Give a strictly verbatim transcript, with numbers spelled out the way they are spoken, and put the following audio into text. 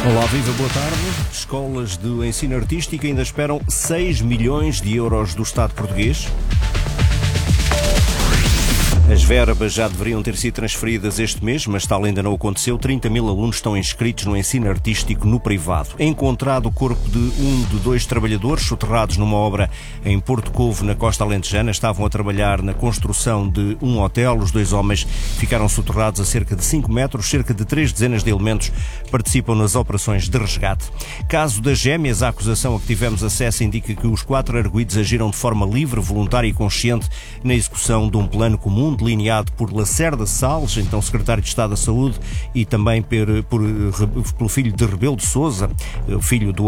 Olá, viva, boa tarde. Escolas de ensino artístico ainda esperam seis milhões de euros do Estado português. As verbas já deveriam ter sido transferidas este mês, mas tal ainda não aconteceu. trinta mil alunos estão inscritos no ensino artístico no privado. Encontrado o corpo de um de dois trabalhadores soterrados numa obra em Porto Covo, na costa alentejana. Estavam a trabalhar na construção de um hotel. Os dois homens ficaram soterrados a cerca de cinco metros. Cerca de três dezenas de elementos participam nas operações de resgate. Caso das gêmeas, a acusação a que tivemos acesso indica que os quatro arguidos agiram de forma livre, voluntária e consciente na execução de um plano comum delineado por Lacerda Salles, então secretário de Estado da Saúde, e também por, por, pelo filho de Rebelo de Sousa, filho do